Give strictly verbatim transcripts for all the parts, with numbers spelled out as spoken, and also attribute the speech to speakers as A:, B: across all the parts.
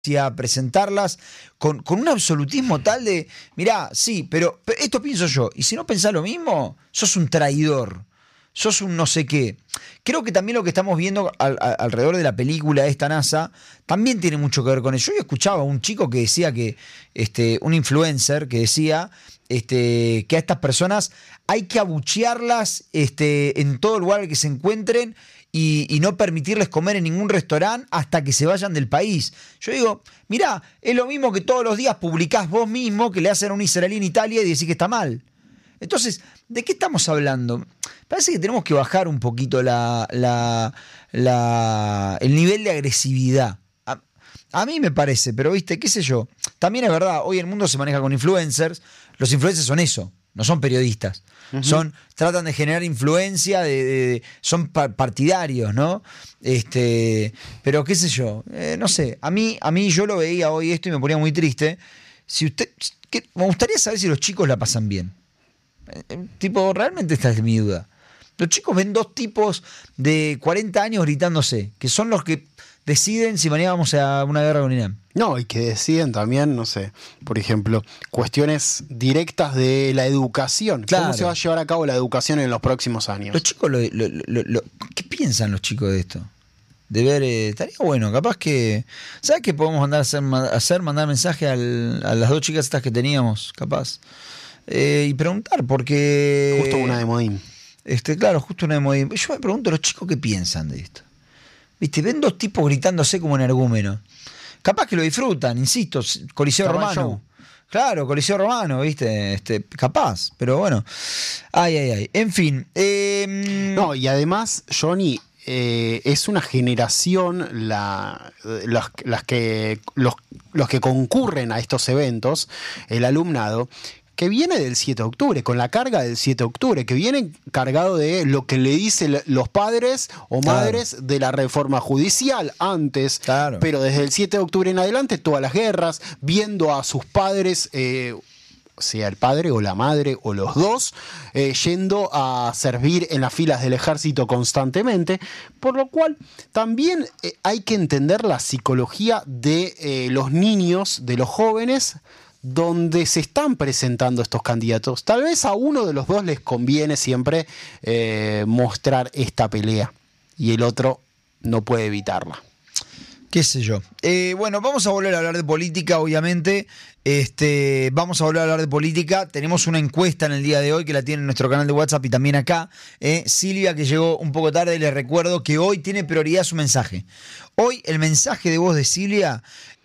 A: a presentarlas con, con un absolutismo tal de, mirá, sí, pero, pero esto pienso yo, y si no pensás lo mismo, sos un traidor, sos un no sé qué. Creo que también lo que estamos viendo al, al, alrededor de la película esta NASA también tiene mucho que ver con eso. Yo escuchaba a un chico que decía que, este, un influencer que decía este, que a estas personas hay que abuchearlas este, en todo lugar que se encuentren y, y no permitirles comer en ningún restaurante hasta que se vayan del país. Yo digo, mirá, es lo mismo que todos los días publicás vos mismo que le hacen a un israelí en Italia y decís que está mal. Entonces, ¿de qué estamos hablando? Parece que tenemos que bajar un poquito la, la, la, el nivel de agresividad. A, a mí me parece, pero viste, qué sé yo. También es verdad, hoy el mundo se maneja con influencers. Los influencers son eso, no son periodistas. Uh-huh. Son, tratan de generar influencia, de, de, de, son par- partidarios, ¿no? Este, pero qué sé yo, eh, no sé. A mí, a mí yo lo veía hoy esto y me ponía muy triste. Si usted, que, me gustaría saber si los chicos la pasan bien. Eh, tipo, realmente esta es mi duda. Los chicos ven dos tipos de cuarenta años gritándose, que son los que deciden si mañana vamos a una guerra con Irán.
B: No, y que deciden también, no sé, por ejemplo, cuestiones directas de la educación.
A: Claro.
B: ¿Cómo se va a llevar a cabo la educación en los próximos años?
A: Los chicos, lo, lo, lo, lo, ¿qué piensan los chicos de esto? De ver, eh, estaría bueno, capaz que... ¿Sabes qué podemos mandar a hacer? hacer mandar mensaje al, a las dos chicas estas que teníamos, capaz. Eh, y preguntar, porque...
B: Justo una de Modín.
A: Este, claro, justo una de Modín. Yo me pregunto a los chicos qué piensan de esto. ¿Viste? Ven dos tipos gritándose como energúmenos. Capaz que lo disfrutan, insisto, Coliseo
B: Está
A: Romano.
B: show.
A: Claro, Coliseo Romano, ¿viste? Este, capaz, pero bueno. Ay, ay, ay. En fin. Eh...
B: No, y además, Johnny, eh, es una generación, la, las, las que, los, los que concurren a estos eventos, el alumnado, que viene del siete de octubre, con la carga del siete de octubre, que viene cargado de lo que le dicen los padres o madres claro. de la reforma judicial antes,
A: claro.
B: pero desde el siete de octubre en adelante, todas las guerras, viendo a sus padres, eh, sea el padre o la madre o los dos, eh, yendo a servir en las filas del ejército constantemente, por lo cual también eh, hay que entender la psicología de eh, los niños, de los jóvenes, donde se están presentando estos candidatos. Tal vez a uno de los dos les conviene siempre eh, mostrar esta pelea y el otro no puede evitarla.
A: Qué sé yo. Eh, bueno, vamos a volver a hablar de política, obviamente. Este, vamos a volver a hablar de política. Tenemos una encuesta en el día de hoy que la tiene en nuestro canal de WhatsApp y también acá. Eh, Silvia, que llegó un poco tarde, les recuerdo que hoy tiene prioridad su mensaje. Hoy el mensaje de voz de Silvia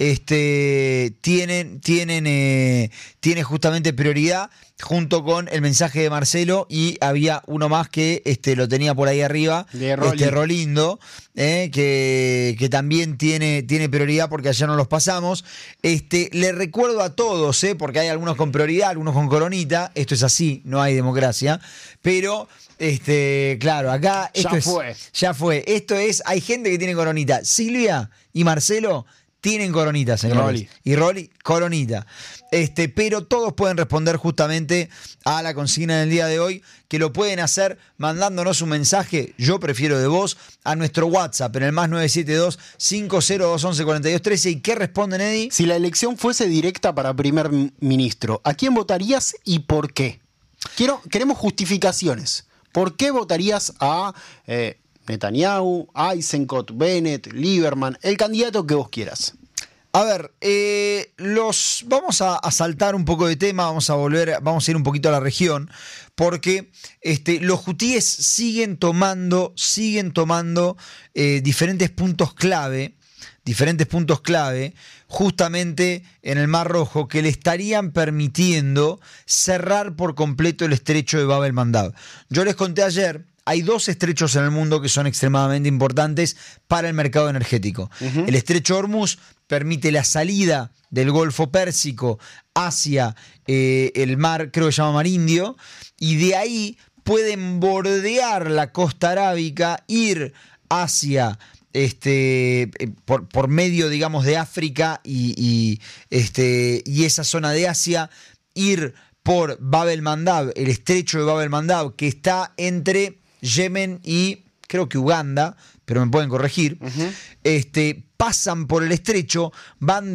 A: este, tienen, tienen, eh, tiene justamente prioridad junto con el mensaje de Marcelo, y había uno más que este, lo tenía por ahí arriba,
B: de Rolly.
A: este Rolindo, eh, que, que también tiene, tiene prioridad porque ayer nos los pasamos. Este, le recuerdo a todos, eh, porque hay algunos con prioridad, algunos con coronita, esto es así, no hay democracia, pero... Este, claro, acá esto
B: ya
A: es,
B: fue.
A: Ya fue. Esto es, hay gente que tiene coronita. Silvia y Marcelo tienen coronita, señores.
B: Rolly.
A: Y Rolly, coronita. Este, pero todos pueden responder justamente a la consigna del día de hoy, que lo pueden hacer mandándonos un mensaje, yo prefiero de voz, a nuestro WhatsApp en el más nueve siete dos, cinco cero dos, once, cuarenta y dos, trece. ¿Y qué responden, Eddie?
B: Si la elección fuese directa para primer ministro, ¿a quién votarías y por qué? Quiero, queremos justificaciones. ¿Por qué votarías a eh, Netanyahu, Eisenkot, Bennett, Lieberman, el candidato que vos quieras?
A: A ver, eh, los vamos a, a saltar un poco de tema, vamos a volver, vamos a ir un poquito a la región, porque este, los hutíes siguen tomando, siguen tomando eh, diferentes puntos clave, diferentes puntos clave, justamente en el Mar Rojo, que le estarían permitiendo cerrar por completo el estrecho de Bab el-Mandab. Yo les conté ayer, hay dos estrechos en el mundo que son extremadamente importantes para el mercado energético. Uh-huh. El estrecho de Hormuz permite la salida del Golfo Pérsico hacia eh, el mar, creo que se llama Mar Indio, y de ahí pueden bordear la costa arábica, ir hacia... Este, por, por medio, digamos, de África y, y, este, y esa zona de Asia, ir por Bab el-Mandab, el estrecho de Bab el-Mandab, que está entre Yemen y creo que Uganda, pero me pueden corregir,
B: Ujú.
A: este, pasan por el estrecho, van